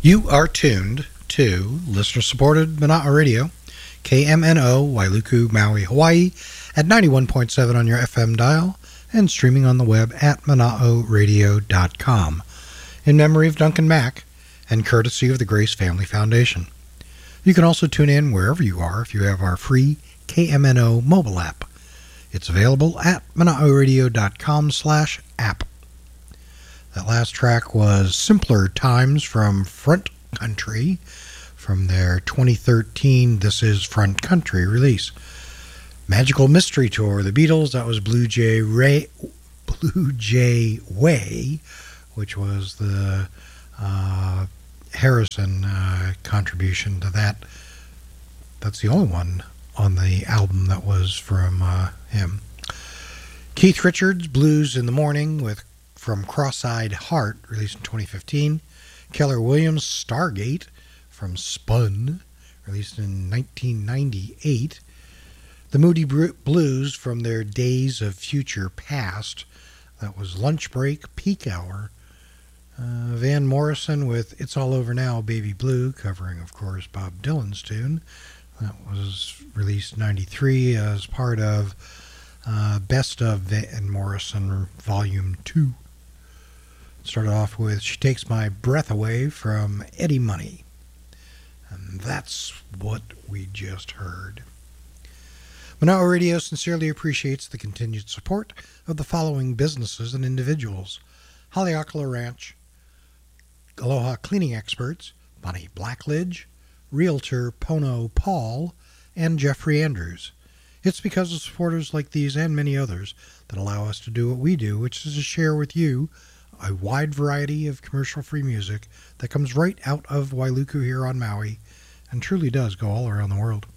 You are tuned to listener-supported Mana'a Radio, KMNO, Wailuku, Maui, Hawaii, at 91.7 on your FM dial, and streaming on the web at mana'oradio.com, in memory of Duncan Mack, and courtesy of the Grace Family Foundation. You can also tune in wherever you are if you have our free KMNO mobile app. It's available at mana'oradio.com/app. That last track was Simpler Times from Front Country, from their 2013 This Is Front Country release. Magical Mystery Tour, The Beatles, that was Blue Jay Way, which was the Harrison contribution to that. That's the only one on the album that was from him. Keith Richards, Blues in the Morning, from Cross-Eyed Heart, released in 2015. Keller Williams, Stargate, from Spun, released in 1998. The Moody Blues, from their Days of Future Past, that was Lunch Break, Peak Hour. Van Morrison with It's All Over Now, Baby Blue, covering, of course, Bob Dylan's tune. That was released in 93 as part of Best of Van Morrison Volume 2. Started off with She Takes My Breath Away from Eddie Money. And that's what we just heard. Mana'a Radio sincerely appreciates the continued support of the following businesses and individuals: Haleakala Ranch, Aloha Cleaning Experts, Bonnie Blackledge, Realtor Pono Paul, and Jeffrey Andrews. It's because of supporters like these and many others that allow us to do what we do, which is to share with you a wide variety of commercial-free music that comes right out of Wailuku here on Maui and truly does go all around the world.